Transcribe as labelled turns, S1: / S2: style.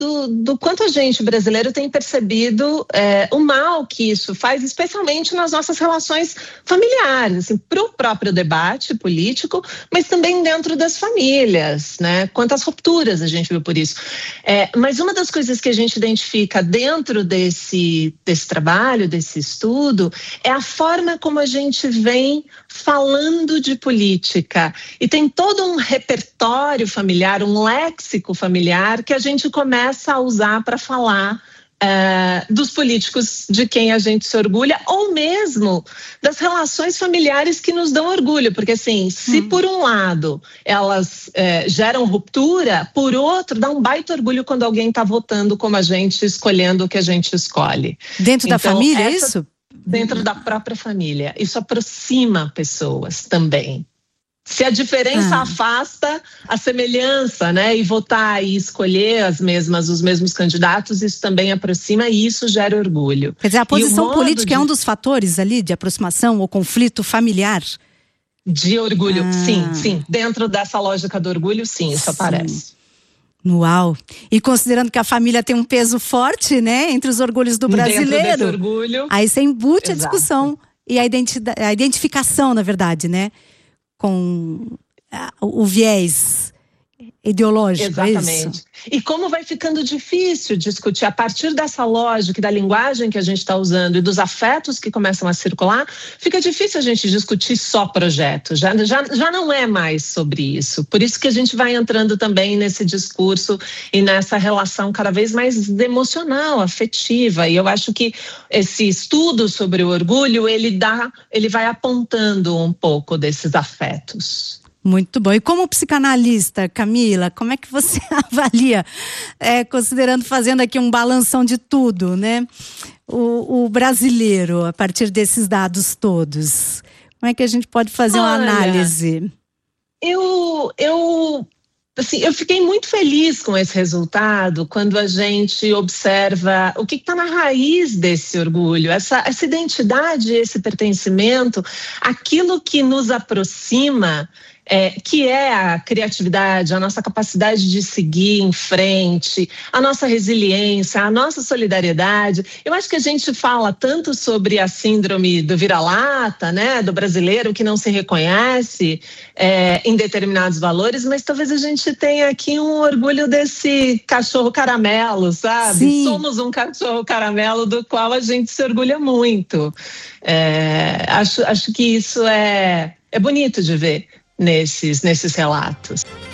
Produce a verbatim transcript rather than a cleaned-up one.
S1: do, do quanto a gente brasileiro tem percebido é, o mal que isso faz, especialmente nas nossas relações familiares, assim, para o próprio debate político, mas também dentro das famílias, né? Quantas rupturas a gente viu por isso. É, mas uma das coisas que a gente identifica dentro desse, desse trabalho, desse estudo, é a forma como a gente vem falando de política. E tem todo um repertório familiar, um léxico familiar que a gente começa a usar para falar é, dos políticos de quem a gente se orgulha, ou mesmo das relações familiares que nos dão orgulho, porque assim, se hum. por um lado elas é, geram ruptura, por outro dá um baita orgulho quando alguém está votando como a gente, escolhendo o que a gente escolhe.
S2: Dentro
S1: então,
S2: da família, é
S1: essa,
S2: isso?
S1: Dentro da própria família. Isso aproxima pessoas também. Se a diferença ah. afasta a semelhança, né, e votar e escolher as mesmas, os mesmos candidatos, isso também aproxima e isso gera orgulho.
S2: Quer dizer, a posição política
S1: de...
S2: é um dos fatores ali de aproximação ou conflito familiar?
S1: De orgulho,
S2: ah.
S1: sim, sim. Dentro dessa lógica do orgulho, sim, isso sim. aparece.
S2: Uau! E considerando que a família tem um peso forte, né, entre os orgulhos do brasileiro,
S1: dentro desse orgulho,
S2: aí você embute
S1: exato.
S2: a discussão e a, identidade, a identificação, na verdade, né, com o viés ideológico.
S1: Exatamente.
S2: É isso?
S1: E como vai ficando difícil discutir a partir dessa lógica e da linguagem que a gente está usando e dos afetos que começam a circular, fica difícil a gente discutir só projetos, já, já, já não é mais sobre isso. Por isso que a gente vai entrando também nesse discurso e nessa relação cada vez mais emocional, afetiva, e eu acho que esse estudo sobre o orgulho, ele dá, ele vai apontando um pouco desses afetos.
S2: Muito bom. E como psicanalista, Camila, como é que você avalia, é, considerando, fazendo aqui um balanção de tudo, né? O, o brasileiro, a partir desses dados todos, como é que a gente pode fazer uma
S1: Olha,
S2: análise?
S1: Eu, eu, assim, eu fiquei muito feliz com esse resultado quando a gente observa o que está na raiz desse orgulho, essa, essa identidade, esse pertencimento, aquilo que nos aproxima. É, que é a criatividade, a nossa capacidade de seguir em frente, a nossa resiliência, a nossa solidariedade. Eu acho que a gente fala tanto sobre a síndrome do vira-lata, né, do brasileiro que não se reconhece é, em determinados valores, mas talvez a gente tenha aqui um orgulho desse cachorro caramelo, sabe?
S2: Sim.
S1: Somos um cachorro caramelo do qual a gente se orgulha muito. É, acho, acho que isso é, é bonito de ver. Nesses, nesses relatos.